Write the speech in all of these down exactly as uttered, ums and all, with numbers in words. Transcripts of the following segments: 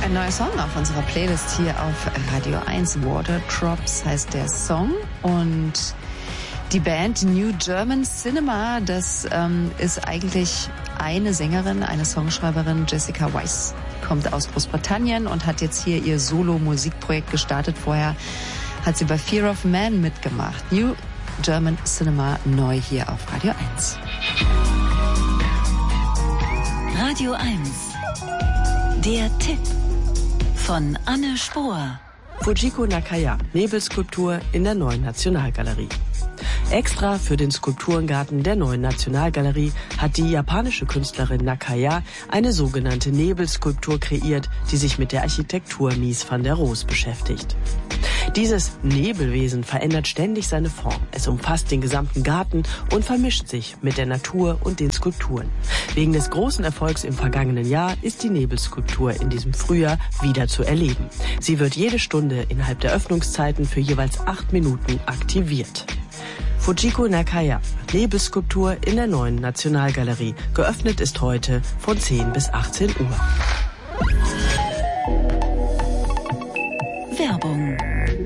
Ein neuer Song auf unserer Playlist hier auf Radio eins. Water Drops heißt der Song. Und die Band New German Cinema, das ähm, ist eigentlich eine Sängerin, eine Songschreiberin, Jessica Weiss. Kommt aus Großbritannien und hat jetzt hier ihr Solo-Musikprojekt gestartet. Vorher hat sie bei Fear of Man mitgemacht. New German Cinema neu hier auf Radio eins. Radio eins. Der Tipp von Anne Spohr. Fujiko Nakaya, Nebelskulptur in der Neuen Nationalgalerie. Extra für den Skulpturengarten der Neuen Nationalgalerie hat die japanische Künstlerin Nakaya eine sogenannte Nebelskulptur kreiert, die sich mit der Architektur Mies van der Rohe beschäftigt. Dieses Nebelwesen verändert ständig seine Form. Es umfasst den gesamten Garten und vermischt sich mit der Natur und den Skulpturen. Wegen des großen Erfolgs im vergangenen Jahr ist die Nebelskulptur in diesem Frühjahr wieder zu erleben. Sie wird jede Stunde innerhalb der Öffnungszeiten für jeweils acht Minuten aktiviert. Fujiko Nakaya, Nebelskulptur in der Neuen Nationalgalerie. Geöffnet ist heute von zehn bis achtzehn Uhr. Werbung.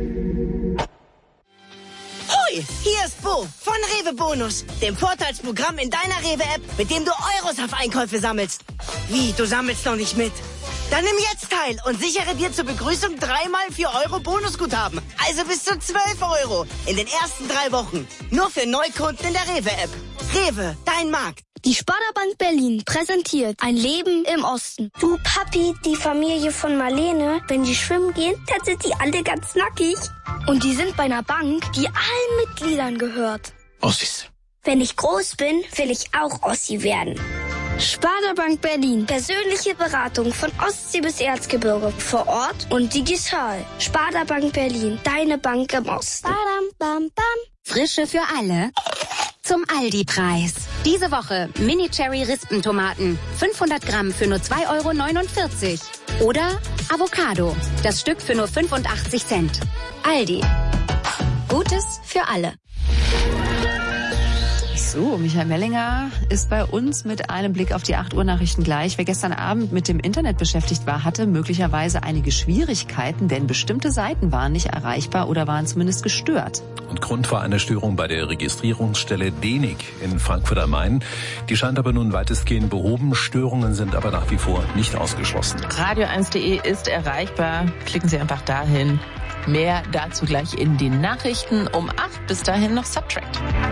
Hoi, hier ist Bo von Rewe Bonus, dem Vorteilsprogramm in deiner Rewe-App, mit dem du Euros auf Einkäufe sammelst. Wie, du sammelst noch nicht mit? Dann nimm jetzt teil und sichere dir zur Begrüßung dreimal vier Euro Bonusguthaben. Also bis zu zwölf Euro in den ersten drei Wochen. Nur für Neukunden in der Rewe-App. Rewe, dein Markt. Die Sparda-Bank Berlin präsentiert ein Leben im Osten. Du Papi, die Familie von Marlene, wenn die schwimmen gehen, dann sind die alle ganz nackig. Und die sind bei einer Bank, die allen Mitgliedern gehört. Ossis. Wenn ich groß bin, will ich auch Ossi werden. Sparda-Bank Berlin. Persönliche Beratung von Ostsee bis Erzgebirge. Vor Ort und digital. Sparda-Bank Berlin. Deine Bank im Osten. Badam, bam, bam. Frische für alle. Zum Aldi-Preis. Diese Woche Mini-Cherry-Rispentomaten. fünfhundert Gramm für nur zwei Euro neunundvierzig. Oder Avocado. Das Stück für nur fünfundachtzig Cent. Aldi. Gutes für alle. So, Michael Mellinger ist bei uns mit einem Blick auf die acht Uhr Nachrichten gleich. Wer gestern Abend mit dem Internet beschäftigt war, hatte möglicherweise einige Schwierigkeiten, denn bestimmte Seiten waren nicht erreichbar oder waren zumindest gestört. Und Grund war eine Störung bei der Registrierungsstelle DENIC in Frankfurt am Main. Die scheint aber nun weitestgehend behoben. Störungen sind aber nach wie vor nicht ausgeschlossen. radio eins punkt de ist erreichbar. Klicken Sie einfach dahin. Mehr dazu gleich in den Nachrichten um acht. Bis dahin noch Subtract.